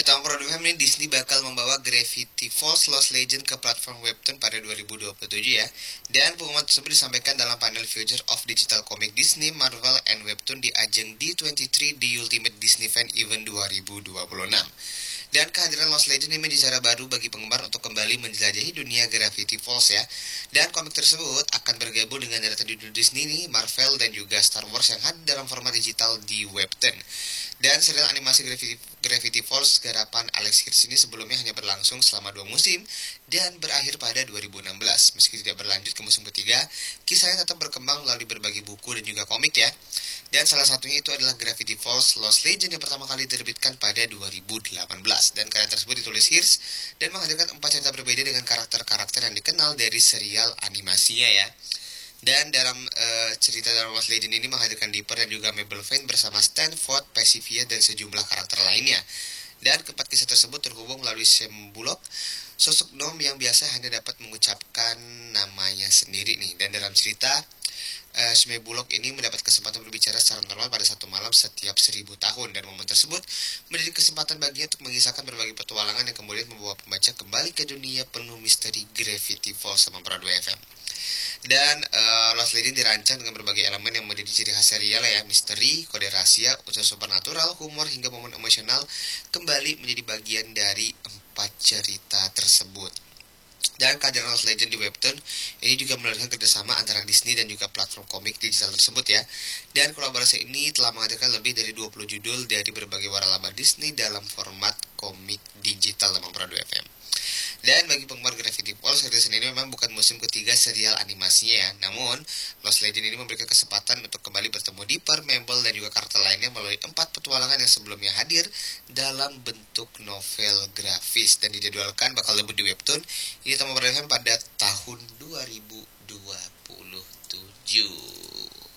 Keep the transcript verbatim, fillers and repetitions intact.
tahun Produk ini Disney bakal membawa Gravity Falls Lost Legend ke platform Webtoon pada dua ribu dua puluh tujuh ya. Dan pengumuman tersebut disampaikan dalam panel Future of Digital Comic Disney, Marvel, and Webtoon di ajang D dua puluh tiga The Ultimate Disney Fan Event dua ribu dua puluh enam. Dan kehadiran Lost Legend ini menjadi cara baru bagi penggemar untuk kembali menjelajahi dunia Gravity Falls ya. Dan komik tersebut akan bergabung dengan deretan judul Disney nih, Marvel, dan juga Star Wars yang hadir dalam format digital di Webtoon. Dan serial animasi Gravity, Gravity Falls garapan Alex Hirsch ini sebelumnya hanya berlangsung selama dua musim dan berakhir pada dua ribu enam belas. Meski tidak berlanjut ke musim ketiga, kisahnya tetap berkembang melalui berbagai buku dan juga komik ya. Dan salah satunya itu adalah Gravity Falls Lost Legend yang pertama kali diterbitkan pada dua ribu delapan belas. Dan karya tersebut ditulis Hirsch dan menghadirkan empat cerita berbeda dengan karakter-karakter yang dikenal dari serial animasinya ya. Dan dalam uh, cerita dalam Lost Legend ini menghadirkan Dipper dan juga Mabel Fane bersama Stanford, Pacifica, dan sejumlah karakter lainnya. Dan keempat kisah tersebut terhubung melalui Sam Bullock, sosok Nom yang biasa hanya dapat mengucapkan namanya sendiri nih. Dan dalam cerita, uh, Sam Bullock ini mendapat kesempatan berbicara secara normal pada satu malam setiap seribu tahun. Dan momen tersebut menjadi kesempatan baginya untuk mengisahkan berbagai petualangan yang kemudian membawa pembaca kembali ke dunia penuh misteri Gravity Falls sama Broadway F M. Dan uh, Lost Legend dirancang dengan berbagai elemen yang menjadi ciri khas serial ya, misteri, kode rahasia, unsur supernatural, humor, hingga momen emosional kembali menjadi bagian dari empat cerita tersebut. Dan kehadiran Lost Legend di Webtoon ini juga melalui kerjasama antara Disney dan juga platform komik digital tersebut ya. Dan kolaborasi ini telah menghadirkan lebih dari dua puluh judul dari berbagai waralaba Disney dalam format komik digital dalam Broadway F M. Dan bagi penggemar Gravity Falls, series ini memang bukan musim ketiga serial animasinya ya. Namun, Lost Legend ini memberikan kesempatan untuk kembali bertemu Dipper, Mabel, dan juga karakter lainnya melalui empat petualangan yang sebelumnya hadir dalam bentuk novel grafis. Dan dijadwalkan bakal debut di Webtoon ini tamu pada tahun dua ribu dua puluh tujuh.